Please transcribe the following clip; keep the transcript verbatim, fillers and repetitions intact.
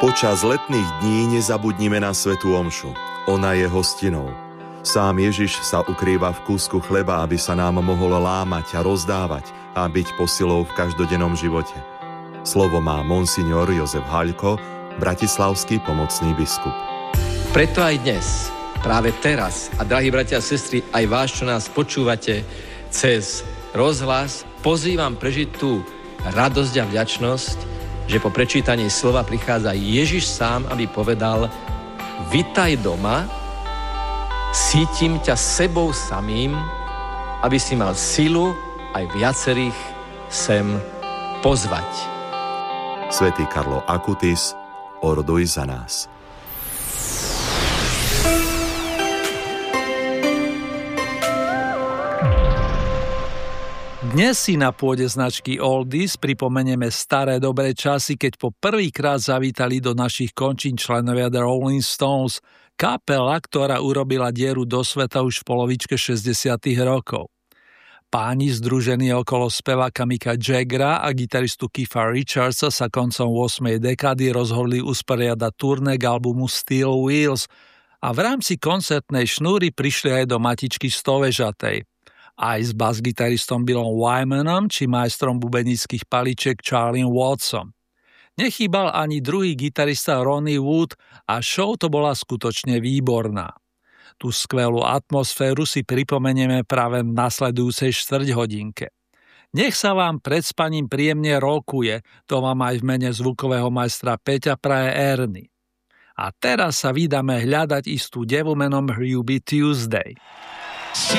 Počas letných dní nezabudnime na svätú omšu. Ona je hostinou. Sám Ježiš sa ukrýva v kúsku chleba, aby sa nám mohol lámať a rozdávať a byť posilou v každodennom živote. Slovo má monsignor Jozef Haľko, bratislavský pomocný biskup. Preto aj dnes, práve teraz, a drahí bratia a sestry, aj vás, čo nás počúvate cez rozhlas, pozývam prežiť tú radosť a vďačnosť, že po prečítaní slova prichádza Ježiš sám, aby povedal: vitaj doma, cítim ťa sebou samým, aby si mal silu aj viacerých sem pozvať. Svätý Karlo Acutis, orduj za nás. Dnes si na pôde značky Oldies pripomenieme staré dobré časy, keď po prvýkrát zavítali do našich končín členovia The Rolling Stones, kapela, ktorá urobila dieru do sveta už v polovičke šesťdesiatych rokov. Páni združení okolo speváka Micka Jaggera a gitaristu Keitha Richardsa sa koncom ôsmej dekády rozhodli usporiadať turné k albumu Steel Wheels a v rámci koncertnej šnúry prišli aj do matičky stovežatej. Aj s basgitaristom Billom Wymanom či majstrom bubenických paličiek Charlie Watsom. Nechýbal ani druhý gitarista Ronnie Wood a show to bola skutočne výborná. Tú skvelú atmosféru si pripomenieme práve v nasledujúcej štvrťhodinke. Nech sa vám pred spaním príjemne rokuje, to vám aj v mene zvukového majstra Peťa praje Erny. A teraz sa vydáme hľadať istú devu menom Ruby Tuesday.